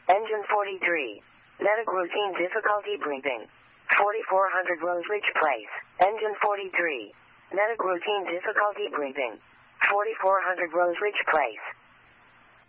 Engine 43. Medic routine difficulty breathing. 4400 Rose Ridge Place. Engine 43. Medic routine difficulty breathing. 4400 Rose Ridge Place.